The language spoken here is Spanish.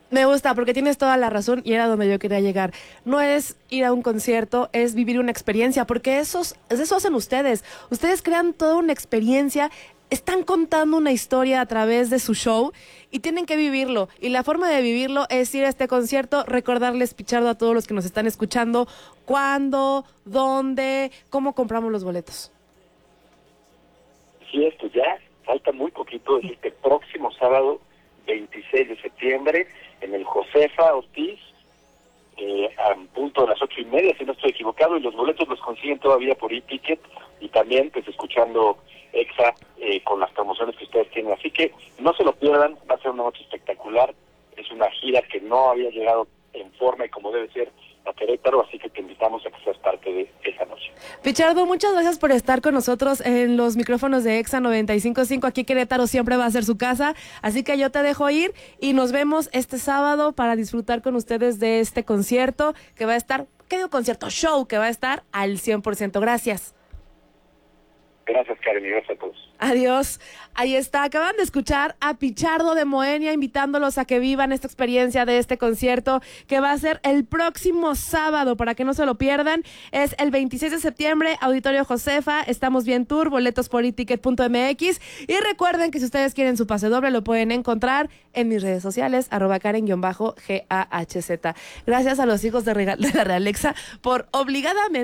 Me gusta porque tienes toda la razón y era donde yo quería llegar. No es ir a un concierto, es vivir una experiencia, porque eso hacen ustedes. Ustedes crean toda una experiencia, están contando una historia a través de su show y tienen que vivirlo. Y la forma de vivirlo es ir a este concierto, recordarles, Pichardo, a todos los que nos están escuchando, cuándo, dónde, cómo compramos los boletos. Sí, esto ya falta muy poquito, es este próximo sábado 26 de septiembre en el Josefa Ortiz, a punto de las 8:30, si no estoy equivocado, y los boletos los consiguen todavía por e-ticket y también pues escuchando EXA con las promociones que ustedes tienen. Así que no se lo pierdan, va a ser una noche espectacular. Es una gira que no había llegado en forma y como debe ser a Querétaro, así que te invitamos a que seas parte de esa noche. Pichardo, muchas gracias por estar con nosotros en los micrófonos de EXA 95.5. Aquí Querétaro siempre va a ser su casa, así que yo te dejo ir y nos vemos este sábado para disfrutar con ustedes de este concierto que va a estar, ¿qué digo concierto? Show que va a estar al 100%. Gracias. Gracias, Karen, y gracias a todos. Adiós. Ahí está. Acaban de escuchar a Pichardo de Moenia invitándolos a que vivan esta experiencia de este concierto que va a ser el próximo sábado para que no se lo pierdan. Es el 26 de septiembre, Auditorio Josefa. Estamos bien tour, boletos por eticket.mx. Y recuerden que si ustedes quieren su pase doble lo pueden encontrar en mis redes sociales, @Karen_GAHZ. Gracias a los hijos de la Realexa por obligadamente